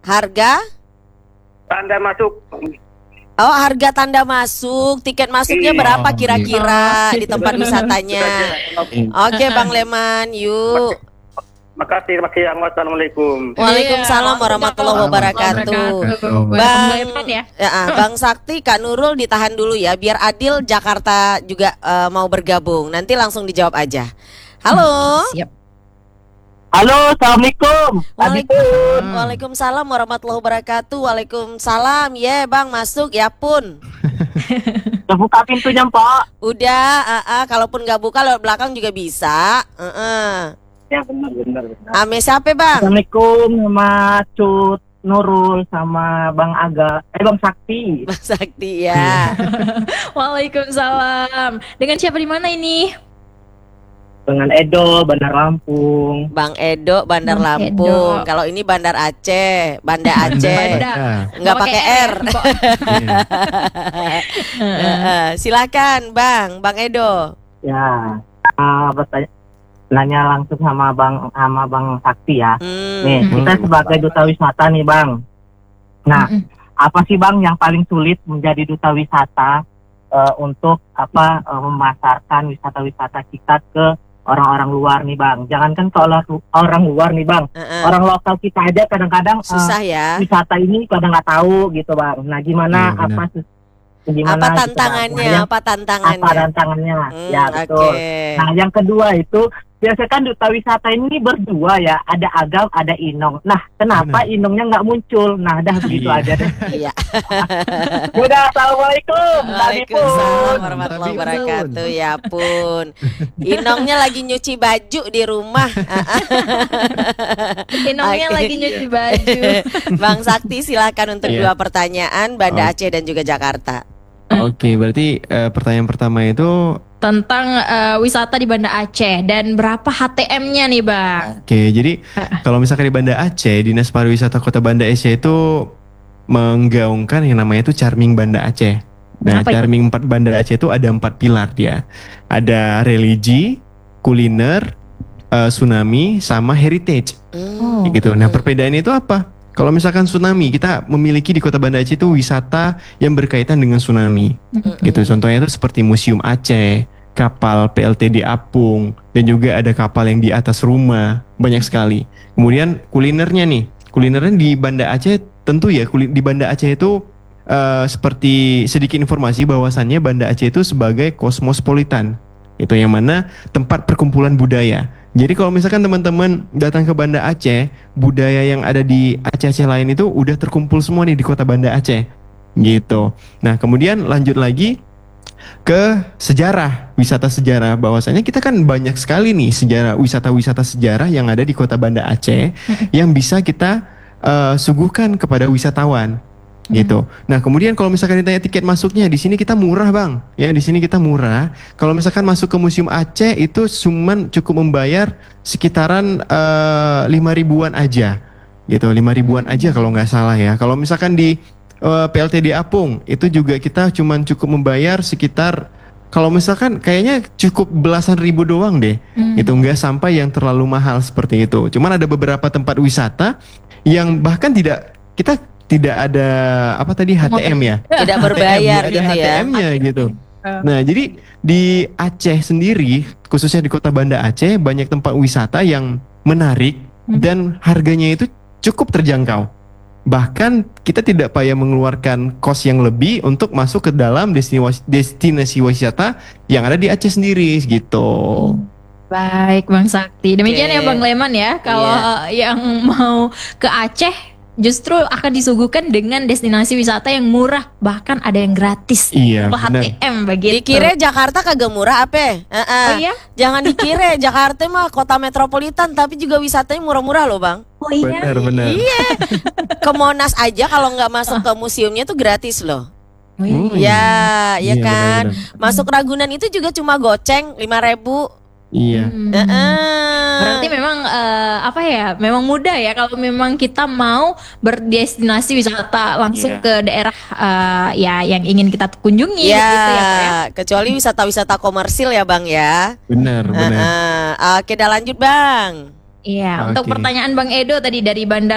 Harga? Tanda masuk. Oh, harga tanda masuk. Tiket masuknya berapa kira-kira di tempat wisatanya? Oke, Bang Leman, yuk. Makasih. Assalamualaikum. Waalaikumsalam warahmatullahi wabarakatuh. Bang Sakti, Kak Nurul ditahan dulu ya, biar adil. Jakarta juga mau bergabung. Nanti langsung dijawab aja. Halo. Siap. Halo, assalamualaikum. Waalaikumsalam warahmatullahi wabarakatuh. Waalaikumsalam. Bang, masuk ya pun. Udah buka pintunya, Pak. Udah, kalaupun nggak buka lewat belakang juga bisa. Ya benar. Ame siapa, Bang? Assalamualaikum sama Cut Nurul sama Bang Bang Sakti. Bang Sakti ya. Waalaikumsalam. Dengan siapa di mana ini? Dengan Edo, Bandar Lampung. Bang Edo, Bandar Bang Lampung. Edo. Kalau ini Bandar Aceh, Banda Aceh. Nggak pakai R. Silakan, Bang Edo. Ya, nanya langsung sama Bang Sakti ya. Nih, kita sebagai duta wisata nih, Bang. Nah, apa sih, Bang, yang paling sulit menjadi duta wisata untuk memasarkan wisata-wisata kita ke orang-orang luar nih, Bang? Jangankan ke orang luar nih, Bang. Orang lokal kita aja kadang-kadang susah ya. Wisata ini kadang nggak tahu gitu, Bang. Nah, gimana apa tantangannya? Gitu, apa tantangannya? Apa tantangannya? Ya, betul. Okay. Nah, yang kedua itu biasanya kan duta wisata ini berdua ya, ada Agam, ada Inong. Nah, kenapa Inongnya nggak muncul? Nah, dah begitu aja deh. Iya. Udah, assalamualaikum. Waalaikumsalam warahmatullahi wabarakatuh. Ya pun, Inongnya lagi nyuci baju di rumah. Inongnya lagi nyuci baju. Bang Sakti, silakan untuk dua pertanyaan, Banda Aceh dan juga Jakarta. Oke, berarti pertanyaan pertama itu tentang wisata di Banda Aceh dan berapa HTM-nya nih, Bang? Oke, jadi kalau misalkan di Banda Aceh, Dinas Pariwisata Kota Banda Aceh itu menggaungkan yang namanya itu Charming Banda Aceh. Nah, Charming Banda Aceh itu ada 4 pilar dia. Ada religi, kuliner, tsunami, sama heritage. Gitu. Nah, perbedaannya itu apa? Kalau misalkan tsunami, kita memiliki di Kota Banda Aceh itu wisata yang berkaitan dengan tsunami. Gitu. Contohnya itu seperti Museum Aceh, kapal PLTD Apung, dan juga ada kapal yang di atas rumah, banyak sekali. Kemudian kulinernya nih, kulinernya di Banda Aceh tentu ya, di Banda Aceh itu seperti sedikit informasi bahwasannya Banda Aceh itu sebagai kosmopolitan. Itu yang mana tempat perkumpulan budaya. Jadi kalau misalkan teman-teman datang ke Banda Aceh, budaya yang ada di Aceh-Aceh lain itu udah terkumpul semua nih di Kota Banda Aceh. Gitu. Nah, kemudian lanjut lagi ke sejarah, wisata sejarah. Bahwasanya kita kan banyak sekali nih wisata-wisata sejarah yang ada di Kota Banda Aceh yang bisa kita suguhkan kepada wisatawan. Gitu. Nah, kemudian kalau misalkan ditanya tiket masuknya, di sini kita murah, Bang. Ya, di sini kita murah. Kalau misalkan masuk ke Museum Aceh itu cukup membayar sekitaran 5.000-an aja. Gitu, 5.000-an aja kalau nggak salah ya. Kalau misalkan di PLTD Apung itu juga kita cukup membayar sekitar, kalau misalkan kayaknya cukup belasan ribu doang deh. Gitu, nggak sampai yang terlalu mahal seperti itu. Cuman ada beberapa tempat wisata yang bahkan tidak ada HTM ya. Tidak berbayar ada gitu ya. HTM-nya gitu. Nah, jadi di Aceh sendiri, khususnya di Kota Banda Aceh, banyak tempat wisata yang menarik dan harganya itu cukup terjangkau. Bahkan kita tidak payah mengeluarkan kos yang lebih untuk masuk ke dalam destinasi wisata yang ada di Aceh sendiri gitu. Baik, Bang Sakti. Demikian ya, Bang Leman ya. Kalau yang mau ke Aceh justru akan disuguhkan dengan destinasi wisata yang murah, bahkan ada yang gratis. Iya, HTM begitu. Dikira Jakarta kagak murah apa? Oh iya? Jangan dikira Jakarta mah kota metropolitan, tapi juga wisatanya murah-murah loh, Bang. Oh iya. Benar. Iya. Ke Monas aja kalau nggak masuk ke museumnya tuh gratis loh. Oh, iya. Ya kan. Benar. Masuk Ragunan itu juga cuma goceng 5.000. Iya. Berarti memang memang mudah ya kalau memang kita mau berdestinasi wisata langsung ke daerah yang ingin kita kunjungi gitu ya, Pak ya. Kecuali wisata-wisata komersil ya, Bang ya. Benar. Oke, dah lanjut, Bang. Iya, untuk pertanyaan Bang Edo tadi dari Bandar